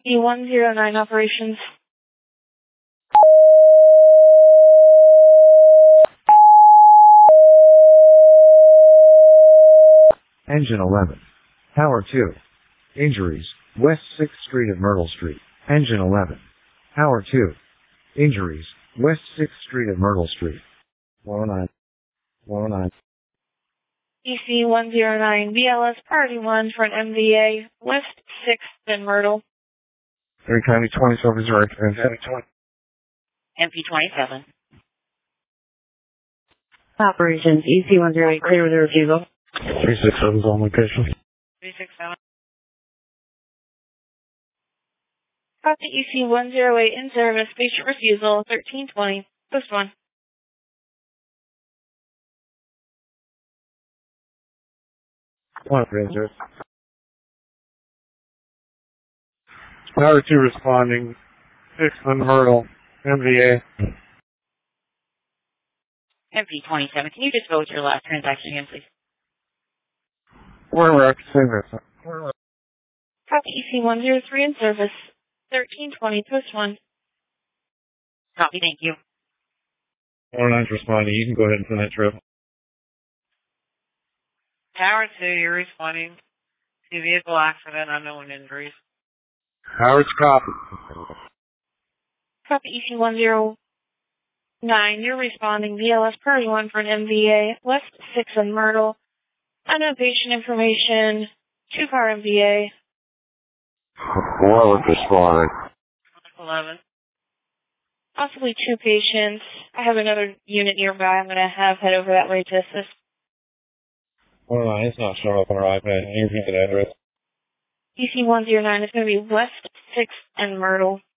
E109 operations. Engine 11. Tower 2. Injuries, West 6th Street of Myrtle Street. Engine 11. Tower 2. Injuries, West 6th Street of Myrtle Street. 109. 109. EC109, BLS Party 1 for an MVA, West 6th and Myrtle. 3 County 27 0, MP27. Operations EC108, clear with the refusal. 367 is on location. 367. Copy EC108 in service, patient refusal, 1320, post 1. One Ranger. Tower 2 responding. 6th and Myrtle. MVA. MP27. Can you just go with your last transaction again, please? We're referencing this. Copy EC103 in service, 1320, post 1. Copy, thank you. 109's responding. You can go ahead and send that trip. Tower 2, you're responding to vehicle accident, unknown injuries. Howard's copy. Copy EC109, you're responding BLS Party 1 for an MVA, West 6th and Myrtle. Unknown patient information, 2-car MVA. Well, responding. 11. Possibly 2 patients. I have another unit nearby. I'm going to head over that way to assist. 109, it's not showing up on our iPad. You can get the address. EC109 is going to be West 6th and Myrtle.